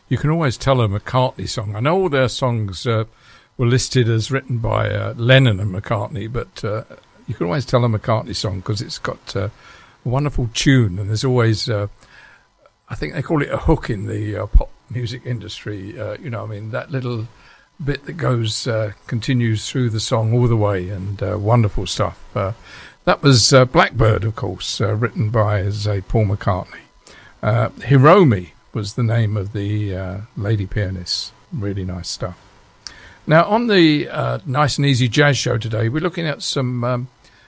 you can always tell a McCartney song. I know all their songs were listed as written by Lennon and McCartney, but you can always tell a McCartney song because it's got a wonderful tune, and there's always, I think they call it a hook in the pop music industry. That little bit that goes, continues through the song all the way, and wonderful stuff. That was Blackbird, of course, written by, as I say, Paul McCartney. Hiromi was the name of the lady pianist. Really nice stuff. Now, on the Nice and Easy Jazz Show today, we're looking at some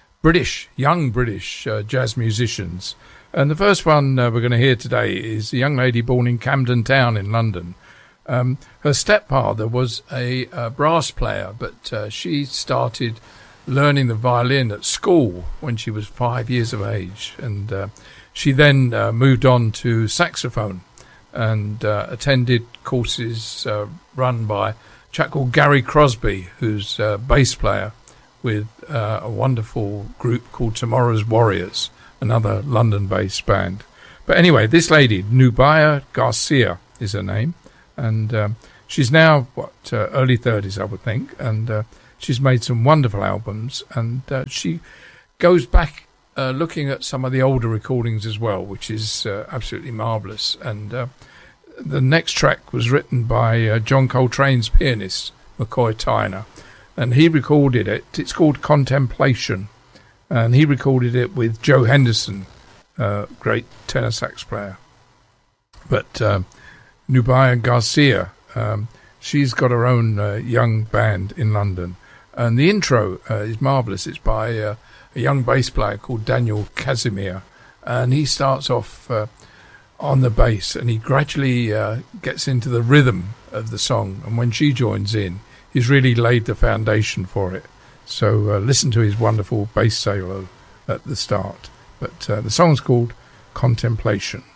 young British jazz musicians. And the first one we're going to hear today is a young lady born in Camden Town in London. Her stepfather was a brass player, but she started learning the violin at school when she was 5 years of age. And she then moved on to saxophone and attended courses run by a chap called Gary Crosby, who's a bass player with a wonderful group called Tomorrow's Warriors, another London-based band. But anyway, this lady, Nubia Garcia, is her name, and she's now, early 30s, I would think, and she's made some wonderful albums, and she goes back looking at some of the older recordings as well, which is absolutely marvellous. And the next track was written by John Coltrane's pianist, McCoy Tyner, and he recorded it. It's called Contemplation, and he recorded it with Joe Henderson, great tenor sax player. But Nubia Garcia, she's got her own young band in London, and the intro is marvellous. It's by a young bass player called Daniel Casimir, and he starts off on the bass, and he gradually gets into the rhythm of the song, and when she joins in, he's really laid the foundation for it. So listen to his wonderful bass solo at the start. But the song's called Contemplation.